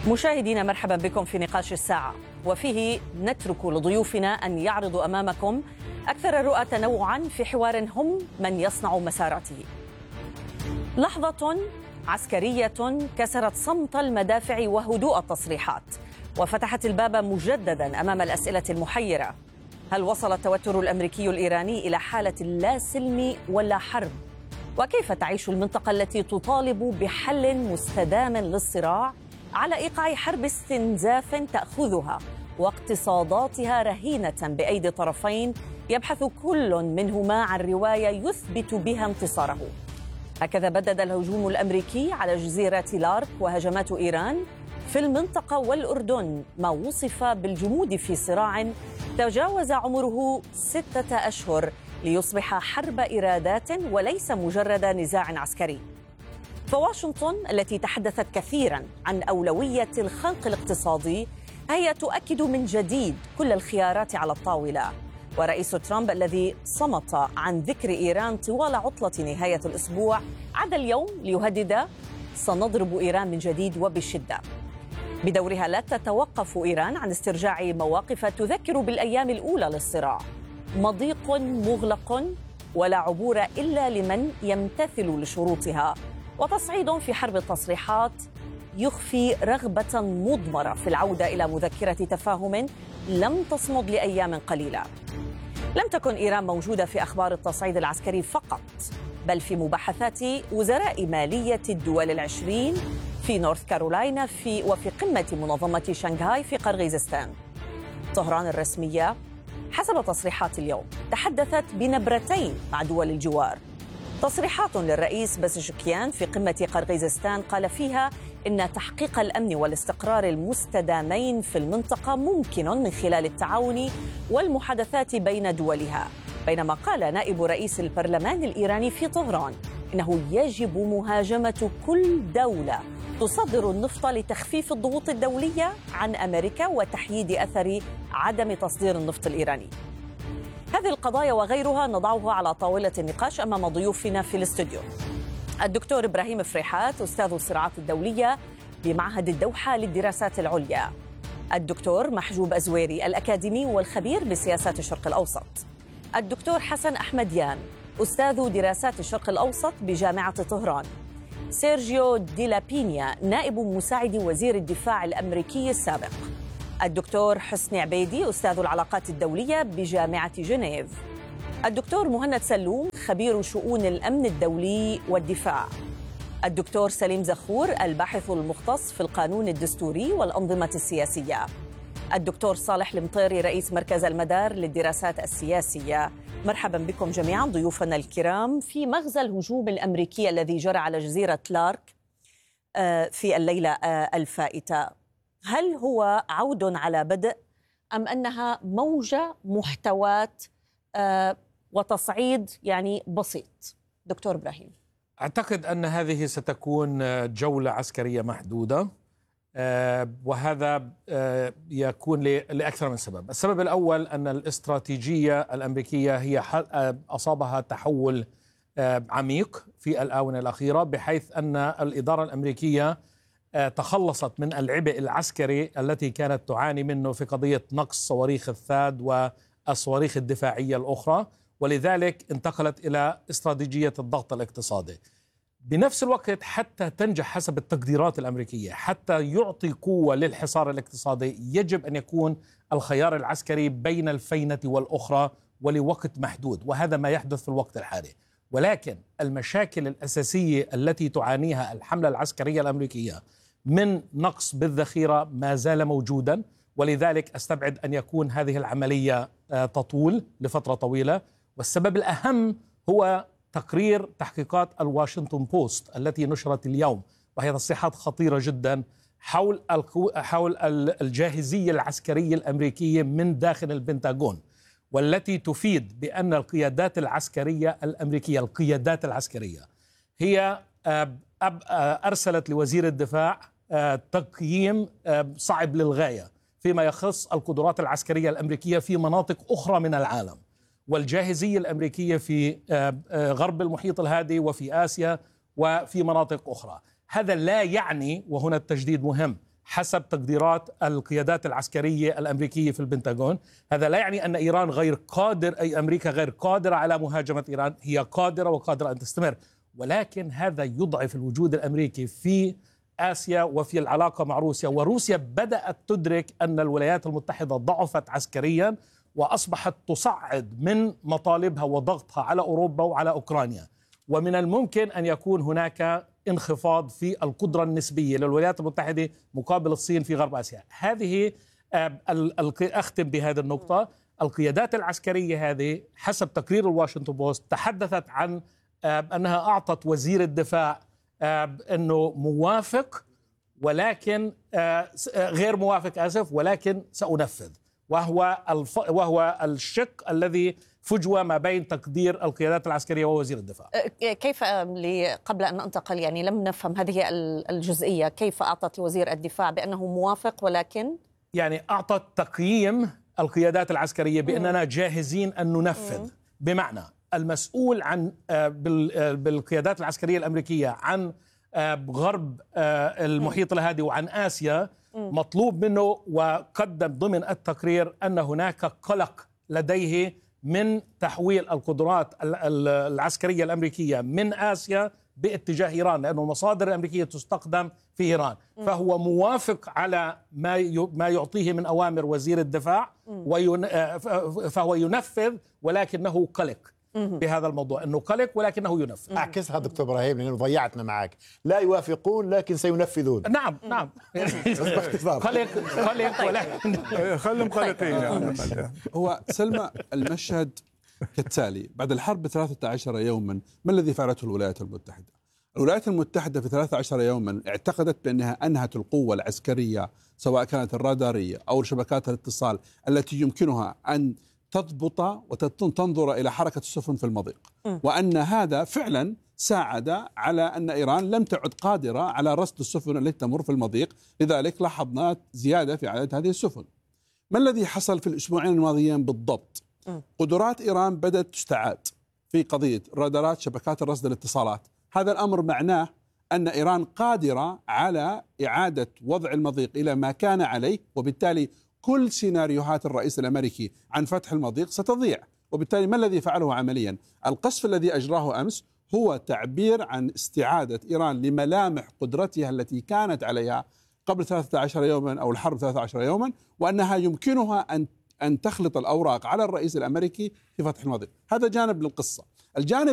مشاهدينا مرحبا بكم في نقاش الساعة، وفيه نترك لضيوفنا أن يعرضوا أمامكم أكثر الرؤى تنوعا في حوار هم من يصنع مساراته. لحظة عسكرية كسرت صمت المدافع وهدوء التصريحات وفتحت الباب مجددا أمام الأسئلة المحيرة. هل وصل التوتر الأمريكي الإيراني إلى حالة لا سلم ولا حرب؟ وكيف تعيش المنطقة التي تطالب بحل مستدام للصراع على إيقاع حرب استنزاف تأخذها واقتصاداتها رهينة بأيدي طرفين يبحث كل منهما عن رواية يثبت بها انتصاره؟ هكذا بدد الهجوم الأمريكي على جزيرة لارك وهجمات إيران في المنطقة والأردن ما وصف بالجمود في صراع تجاوز عمره 6 أشهر ليصبح حرب إرادات وليس مجرد نزاع عسكري. فواشنطن التي تحدثت كثيرا عن أولوية الخنق الاقتصادي هي تؤكد من جديد كل الخيارات على الطاولة، ورئيس ترامب الذي صمت عن ذكر إيران طوال عطلة نهاية الأسبوع عاد اليوم ليهدد سنضرب إيران من جديد وبشدة. بدورها لا تتوقف إيران عن استرجاع مواقف تذكر بالأيام الأولى للصراع: مضيق مغلق ولا عبور إلا لمن يمتثل لشروطها، وتصعيد في حرب التصريحات يخفي رغبة مضمرة في العودة إلى مذكرة تفاهم لم تصمد لأيام قليلة. لم تكن إيران موجودة في أخبار التصعيد العسكري فقط، بل في مباحثات وزراء مالية الدول ال20 في نورث كارولاينا وفي قمة منظمة شنغهاي في قرغيزستان. طهران الرسمية حسب تصريحات اليوم تحدثت بنبرتين مع دول الجوار. تصريحات للرئيس بزشكيان في قمة قرغيزستان قال فيها إن تحقيق الأمن والاستقرار المستدامين في المنطقة ممكن من خلال التعاون والمحادثات بين دولها، بينما قال نائب رئيس البرلمان الإيراني في طهران إنه يجب مهاجمة كل دولة تصدر النفط لتخفيف الضغوط الدولية عن أمريكا وتحييد أثر عدم تصدير النفط الإيراني. هذه القضايا وغيرها نضعها على طاولة النقاش أمام ضيوفنا في الاستوديو: الدكتور إبراهيم فريحات أستاذ الصراعات الدولية بمعهد الدوحة للدراسات العليا، الدكتور محجوب أزويري الأكاديمي والخبير بسياسات الشرق الأوسط، الدكتور حسن أحمديان أستاذ دراسات الشرق الأوسط بجامعة طهران، سيرجيو ديلابينيا نائب مساعد وزير الدفاع الأمريكي السابق، الدكتور حسني عبيدي أستاذ العلاقات الدولية بجامعة جنيف، الدكتور مهند سلوم خبير شؤون الأمن الدولي والدفاع، الدكتور سليم زخور الباحث المختص في القانون الدستوري والأنظمة السياسية، الدكتور صالح المطيري رئيس مركز المدار للدراسات السياسية. مرحبا بكم جميعا ضيوفنا الكرام في مغزى الهجوم الأمريكي الذي جرى على جزيرة لارك في الليلة الفائتة. هل هو عود على بدء أم أنها موجة محتوات وتصعيد بسيط؟ دكتور إبراهيم. أعتقد أن هذه ستكون جولة عسكرية محدودة، وهذا يكون لأكثر من سبب. السبب الأول أن الاستراتيجية الأمريكية هي أصابها تحول عميق في الآونة الأخيرة، بحيث أن الإدارة الأمريكية تخلصت من العبء العسكري التي كانت تعاني منه في قضية نقص صواريخ الثاد والصواريخ الدفاعية الأخرى، ولذلك انتقلت إلى استراتيجية الضغط الاقتصادي. بنفس الوقت حتى تنجح حسب التقديرات الأمريكية، حتى يعطي قوة للحصار الاقتصادي، يجب أن يكون الخيار العسكري بين الفينة والأخرى ولوقت محدود، وهذا ما يحدث في الوقت الحالي. ولكن المشاكل الأساسية التي تعانيها الحملة العسكرية الأمريكية من نقص بالذخيرة ما زال موجودا، ولذلك أستبعد أن يكون هذه العملية تطول لفترة طويلة. والسبب الأهم هو تقرير تحقيقات الواشنطن بوست التي نشرت اليوم، وهي تصريحات خطيرة جدا حول الجاهزية العسكرية الأمريكية من داخل البنتاغون، والتي تفيد بأن القيادات العسكرية الأمريكية هي أرسلت لوزير الدفاع تقييم صعب للغاية فيما يخص القدرات العسكرية الأمريكية في مناطق أخرى من العالم، والجاهزية الأمريكية في غرب المحيط الهادي وفي آسيا وفي مناطق أخرى. هذا لا يعني، وهنا التجديد مهم، حسب تقديرات القيادات العسكرية الأمريكية في البنتاغون. هذا لا يعني أن إيران غير قادر، أي أمريكا غير قادرة على مهاجمة إيران، هي قادرة وقادرة أن تستمر، ولكن هذا يضعف الوجود الأمريكي في آسيا وفي العلاقة مع روسيا. وروسيا بدأت تدرك أن الولايات المتحدة ضعفت عسكريا وأصبحت تصعد من مطالبها وضغطها على أوروبا وعلى أوكرانيا، ومن الممكن أن يكون هناك انخفاض في القدرة النسبية للولايات المتحدة مقابل الصين في غرب آسيا. هذه أختم بهذه النقطة. القيادات العسكرية هذه حسب تقرير الواشنطن بوست تحدثت عن أنها أعطت وزير الدفاع أنه موافق، ولكن غير موافق آسف، ولكن سأنفذ، وهو الشق الذي فجوة ما بين تقدير القيادات العسكرية ووزير الدفاع. كيف قبل أن أنتقل يعني لم نفهم هذه الجزئية، كيف أعطت وزير الدفاع بأنه موافق ولكن يعني أعطت تقييم القيادات العسكرية بأننا جاهزين أن ننفذ، بمعنى المسؤول عن بالقيادات العسكرية الأمريكية عن غرب المحيط الهادي وعن آسيا مطلوب منه، وقدم ضمن التقرير أن هناك قلق لديه من تحويل القدرات العسكرية الأمريكية من آسيا باتجاه إيران، لأن المصادر الأمريكية تستخدم في إيران. فهو موافق على ما يعطيه من أوامر وزير الدفاع، فهو ينفذ، ولكنه قلق بهذا الموضوع، أنه قلق ولكنه ينفذ. أعكسها دكتور إبراهيم لأنه ضيعتنا معك، لا يوافقون لكن سينفذون. نعم قلق ولكن خلهم قلقين. هو سلمى المشهد كالتالي: بعد الحرب ب13 يوما ما الذي فعلته الولايات المتحدة؟ الولايات المتحدة في 13 يوما اعتقدت بأنها أنهت القوة العسكرية سواء كانت الرادارية أو شبكات الاتصال التي يمكنها أن تضبط وتنظر إلى حركة السفن في المضيق، وأن هذا فعلا ساعد على أن إيران لم تعد قادرة على رصد السفن التي تمر في المضيق، لذلك لاحظنا زيادة في عدد هذه السفن. ما الذي حصل في الأسبوعين الماضيين بالضبط؟ قدرات إيران بدأت تستعاد في قضية رادارات شبكات الرصد الاتصالات. هذا الأمر معناه أن إيران قادرة على إعادة وضع المضيق إلى ما كان عليه، وبالتالي كل سيناريوهات الرئيس الأمريكي عن فتح المضيق ستضيع. وبالتالي ما الذي فعله عمليا؟ القصف الذي أجراه أمس هو تعبير عن استعادة إيران لملامح قدرتها التي كانت عليها قبل 13 يوما أو الحرب 13 يوما، وأنها يمكنها أن تخلط الأوراق على الرئيس الأمريكي في فتح المضيق. هذا جانب للقصة. الجانب